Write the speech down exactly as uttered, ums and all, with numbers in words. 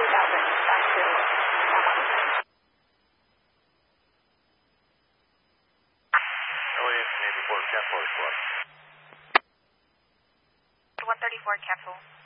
two thousand, back to Navy four, Cap four, squad. one thirty-four, capsule.